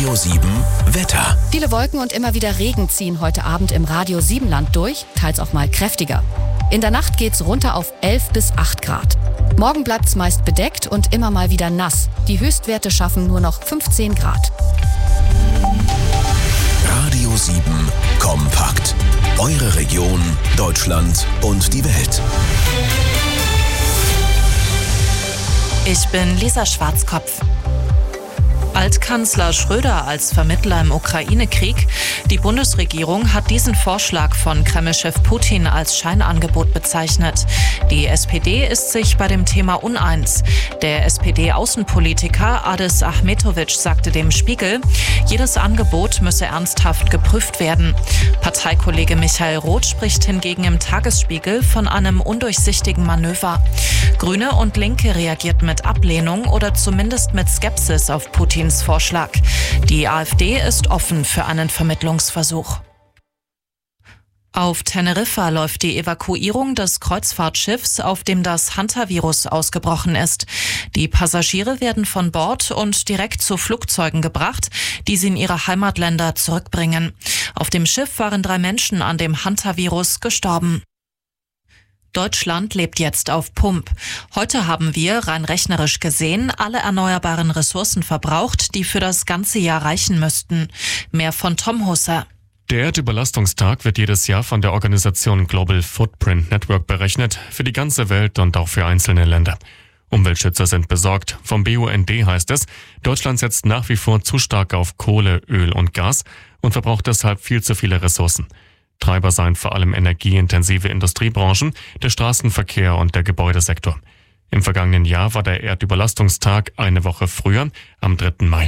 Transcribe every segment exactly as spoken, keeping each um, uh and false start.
Radio sieben Wetter. Viele Wolken und immer wieder Regen ziehen heute Abend im Radio sieben Land durch, teils auch mal kräftiger. In der Nacht geht's runter auf elf bis acht Grad. Morgen bleibt's meist bedeckt und immer mal wieder nass. Die Höchstwerte schaffen nur noch fünfzehn Grad. Radio sieben kompakt. Eure Region, Deutschland und die Welt. Ich bin Lisa Schwarzkopf. Altkanzler Schröder als Vermittler im Ukraine-Krieg. Die Bundesregierung hat diesen Vorschlag von Kreml-Chef Putin als Scheinangebot bezeichnet. Die S P D ist sich bei dem Thema uneins. Der S P D-Außenpolitiker Adis Ahmetovic sagte dem Spiegel, jedes Angebot müsse ernsthaft geprüft werden. Parteikollege Michael Roth spricht hingegen im Tagesspiegel von einem undurchsichtigen Manöver. Grüne und Linke reagierten mit Ablehnung oder zumindest mit Skepsis auf Putins Vorschlag. Die AfD ist offen für einen Vermittlungsversuch. Auf Teneriffa läuft die Evakuierung des Kreuzfahrtschiffs, auf dem das Hantavirus ausgebrochen ist. Die Passagiere werden von Bord und direkt zu Flugzeugen gebracht, die sie in ihre Heimatländer zurückbringen. Auf dem Schiff waren drei Menschen an dem Hantavirus gestorben. Deutschland lebt jetzt auf Pump. Heute haben wir, rein rechnerisch gesehen, alle erneuerbaren Ressourcen verbraucht, die für das ganze Jahr reichen müssten. Mehr von Tom Husser. Der Erdüberlastungstag wird jedes Jahr von der Organisation Global Footprint Network berechnet, für die ganze Welt und auch für einzelne Länder. Umweltschützer sind besorgt. Vom B U N D heißt es, Deutschland setzt nach wie vor zu stark auf Kohle, Öl und Gas und verbraucht deshalb viel zu viele Ressourcen. Treiber seien vor allem energieintensive Industriebranchen, der Straßenverkehr und der Gebäudesektor. Im vergangenen Jahr war der Erdüberlastungstag eine Woche früher, am dritten Mai.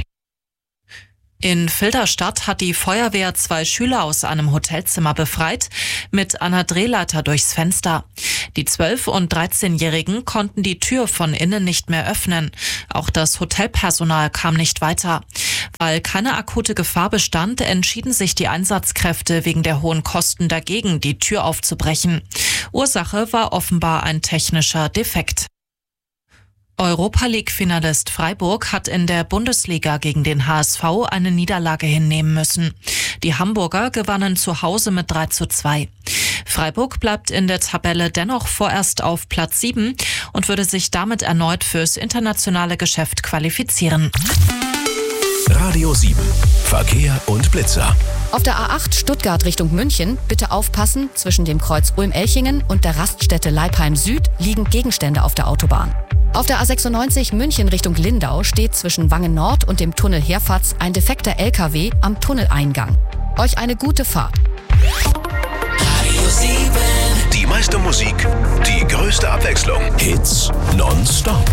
In Filderstadt hat die Feuerwehr zwei Schüler aus einem Hotelzimmer befreit, mit einer Drehleiter durchs Fenster. Die zwölf- und dreizehnjährigen konnten die Tür von innen nicht mehr öffnen. Auch das Hotelpersonal kam nicht weiter. Weil keine akute Gefahr bestand, entschieden sich die Einsatzkräfte wegen der hohen Kosten dagegen, die Tür aufzubrechen. Ursache war offenbar ein technischer Defekt. Europa-League-Finalist Freiburg hat in der Bundesliga gegen den H S V eine Niederlage hinnehmen müssen. Die Hamburger gewannen zu Hause mit drei zu zwei. Freiburg bleibt in der Tabelle dennoch vorerst auf Platz sieben und würde sich damit erneut fürs internationale Geschäft qualifizieren. Radio sieben. Verkehr und Blitzer. Auf der A acht Stuttgart Richtung München bitte aufpassen, zwischen dem Kreuz Ulm-Elchingen und der Raststätte Leipheim Süd liegen Gegenstände auf der Autobahn. Auf der A sechsundneunzig München Richtung Lindau steht zwischen Wangen Nord und dem Tunnel Herfatz ein defekter L K W am Tunneleingang. Euch eine gute Fahrt. Radio sieben. Die meiste Musik, die größte Abwechslung. Hits nonstop.